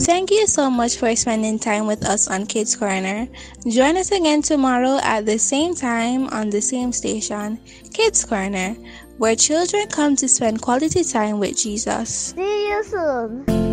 Thank you so much for spending time with us on Kids Corner. Join us again tomorrow at the same time on the same station, Kids Corner, where children come to spend quality time with Jesus. See you soon.